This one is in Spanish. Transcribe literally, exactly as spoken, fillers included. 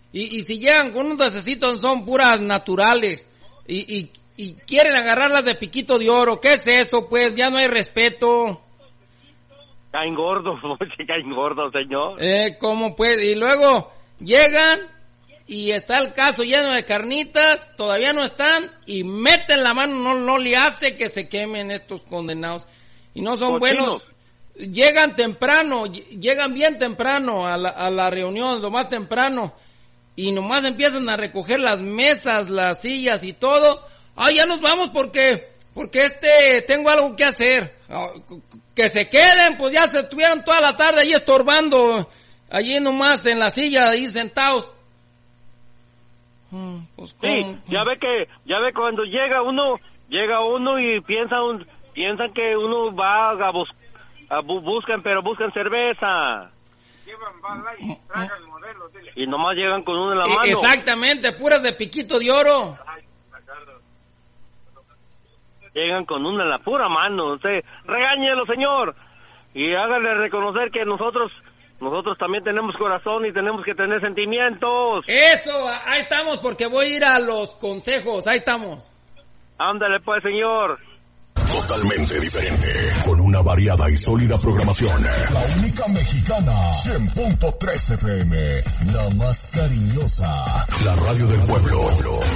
Y, y si llegan con unos necesitos son puras naturales. Y, y, y quieren agarrarlas de piquito de oro. ¿Qué es eso, pues? Ya no hay respeto. Caen gordos, que caen gordos, señor. Eh, ¿cómo pues? Y luego llegan y está el caso lleno de carnitas, todavía no están, y meten la mano, no, no le hace que se quemen estos condenados. Y no son Cochinos. buenos. Llegan temprano, llegan bien temprano a la, a la reunión, lo más temprano, y nomás empiezan a recoger las mesas, las sillas y todo. Ah, ya nos vamos porque, porque este, tengo algo que hacer. Ah, que se queden, pues ya se estuvieron toda la tarde ahí estorbando, allí nomás en la silla, ahí sentados. Hmm, pues, sí, ya ve que, ya ve cuando llega uno, llega uno y piensa un, piensan que uno va a, bus, a bu, buscan, pero buscan cerveza. Llevan bala y tragan modelos, dile. Y nomás llegan con uno en la eh, mano. Exactamente, puras de piquito de oro. Llegan con una en la pura mano. Usted, regáñelo, señor. Y hágale reconocer que nosotros, nosotros también tenemos corazón y tenemos que tener sentimientos. Eso, ahí estamos, porque voy a ir a los consejos, ahí estamos. Ándale pues, señor. Totalmente diferente, con una variada y sólida programación. La única mexicana, cien punto tres F M, la más cariñosa, la radio del pueblo.